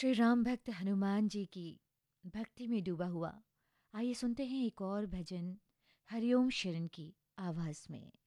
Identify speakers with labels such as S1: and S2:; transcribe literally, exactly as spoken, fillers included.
S1: श्री राम भक्त हनुमान जी की भक्ति में डूबा हुआ। आइए सुनते हैं एक और भजन हरिओम शरण की आवाज में।